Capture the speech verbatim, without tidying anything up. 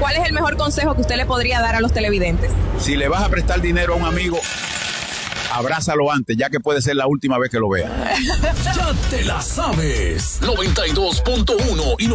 ¿cuál es el mejor consejo que usted le podría dar a los televidentes? Si le vas a prestar dinero a un amigo, abrázalo antes, ya que puede ser la última vez que lo vea. Ya te la sabes. noventa y dos punto uno y